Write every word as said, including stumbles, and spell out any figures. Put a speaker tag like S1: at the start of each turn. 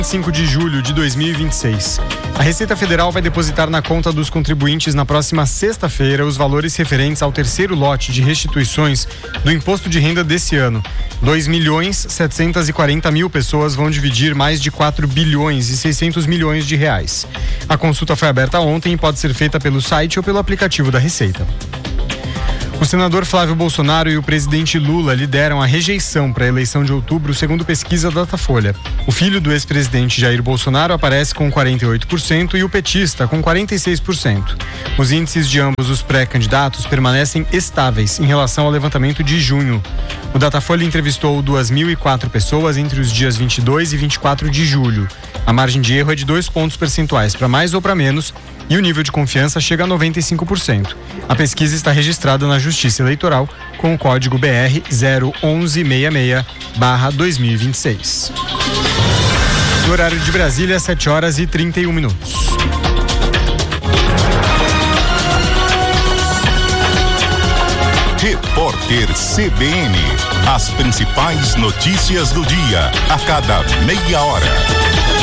S1: cinco de julho de dois mil e vinte e seis. A Receita Federal vai depositar na conta dos contribuintes na próxima sexta-feira os valores referentes ao terceiro lote de restituições do imposto de renda desse ano. dois milhões setecentos e quarenta mil pessoas vão dividir mais de quatro bilhões e seiscentos milhões de reais. A consulta foi aberta ontem e pode ser feita pelo site ou pelo aplicativo da Receita. O senador Flávio Bolsonaro e o presidente Lula lideram a rejeição para a eleição de outubro, segundo pesquisa Datafolha. O filho do ex-presidente Jair Bolsonaro aparece com quarenta e oito por cento e o petista com quarenta e seis por cento. Os índices de ambos os pré-candidatos permanecem estáveis em relação ao levantamento de junho. O Datafolha entrevistou duas mil e quatro pessoas entre os dias vinte e dois e vinte e quatro de julho. A margem de erro é de dois pontos percentuais para mais ou para menos e o nível de confiança chega a noventa e cinco por cento. A pesquisa está registrada na Justiça Eleitoral com o código B R zero um um seis seis barra dois mil e vinte e seis. No horário de Brasília, sete horas e trinta e um minutos.
S2: Repórter C B N. As principais notícias do dia, a cada meia hora.